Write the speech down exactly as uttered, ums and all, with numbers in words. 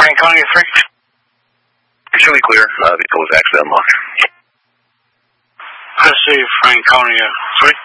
Franconia three. Truly clear. Uh, vehicle was actually unlocked. I see Franconia three.